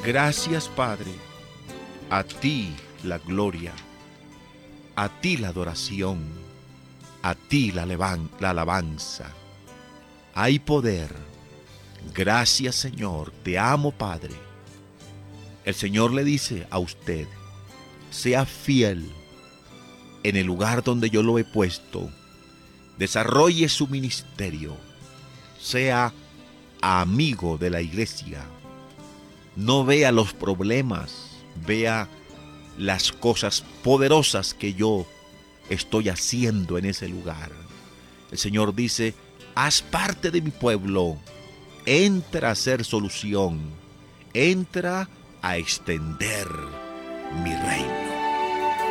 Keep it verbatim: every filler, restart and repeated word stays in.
Gracias, Padre. A ti la gloria, a ti la adoración, a ti la, alaban- la alabanza. Hay poder. Gracias, Señor. Te amo, Padre. El Señor le dice a usted, sea fiel en el lugar donde yo lo he puesto. Desarrolle su ministerio. Sea amigo de la iglesia. No vea los problemas, vea las cosas poderosas que yo estoy haciendo en ese lugar. El Señor dice, haz parte de mi pueblo, entra a ser solución, entra a extender mi reino.